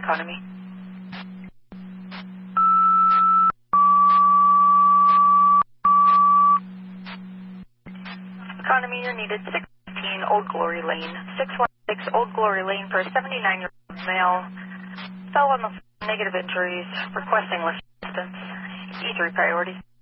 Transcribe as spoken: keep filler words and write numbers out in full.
Economy. Economy, you're needed six fifteen Old Glory Lane. six one six Old Glory Lane for a seventy-nine-year-old male. Fell on the floor, negative injuries, requesting lift assistance. E three priority.